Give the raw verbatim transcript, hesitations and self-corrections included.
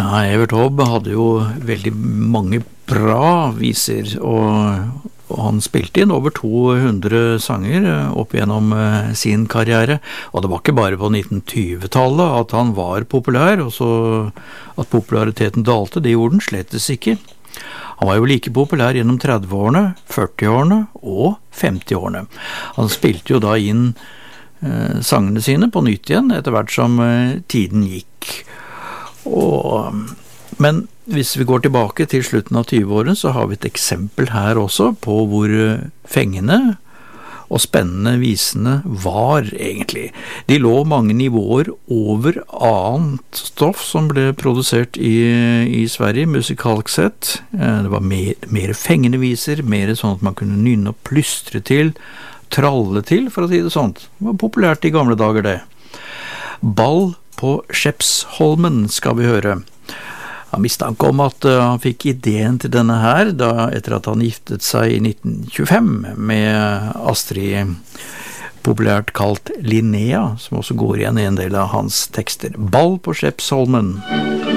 Ja, Evert Taube hadde jo veldig mange bra viser, og, og han spilte inn over to hundre sanger opp gjennom eh, sin karriere, og det var ikke bare på nitten tjue-tallet at han var populær, og så at populariteten dalte, det gjorde den slettes ikke. Han var jo like populær gjennom tredve-årene, førti-årene og femti-årene. Han spilte jo da inn eh, sangene sine på nytt igjen etter hvert som eh, tiden gikk. Og, men hvis vi går tilbake til slutten av tjue-årene, så har vi et eksempel her også på hvor fengende og spennende visene var egentlig. De lå mange nivåer over annet stoff som ble produsert i, i Sverige, musikalsk sett. Det var mer, mer fengende viser, mer sånn at man kunne nynne og plystre til, tralle til, for å si det sånt. Det var populært i gamle dager, det. Ball på Skeppsholmen skal vi høre. Han mistanke om at uh, han fikk ideen til denne her da, etter at han giftet seg i nitten tjuefem med Astrid, populært kalt Linnea, som også går igjen i en del av hans tekster. Ball på Skeppsholmen.